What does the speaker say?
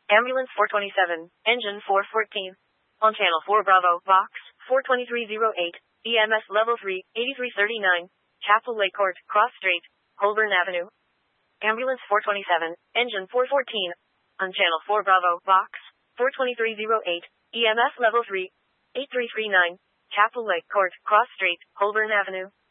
Ambulance 427, engine 414. On channel 4 Bravo, box 42308, EMS level 3, 8339, Chapel Lake Court, Cross Street, Holborn Avenue. Ambulance 427, engine 414. On channel 4 Bravo, box 42308, EMS level 3, 8339, Chapel Lake Court, Cross Street, Holborn Avenue.